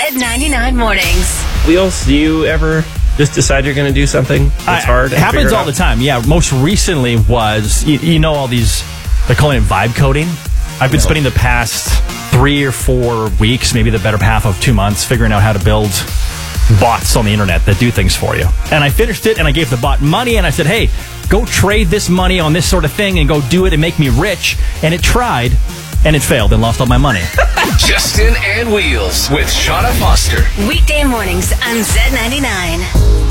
Z99 mornings. Wheels, do you ever just decide you're going to do something that's hard? It happens all the time, yeah. Most recently was, you know all these, they're calling it vibe coding. I've been spending the past 3 or 4 weeks, maybe the better half of 2 months, figuring out how to build bots on the internet that do things for you. And I finished it, and I gave the bot money, and I said, hey, go trade this money on this sort of thing and go do it and make me rich. And it tried, and it failed and lost all my money. Justin and Wheels with Shauna Foster. Weekday mornings on Z99.